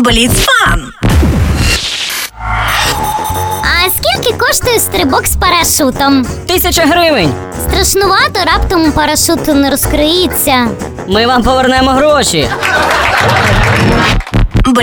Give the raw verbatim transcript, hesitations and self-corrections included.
Бліц-фан! А скільки коштує стрибок з парашутом? Тисяча гривень. Страшнувато, раптом парашут не розкриється. Ми вам повернемо гроші.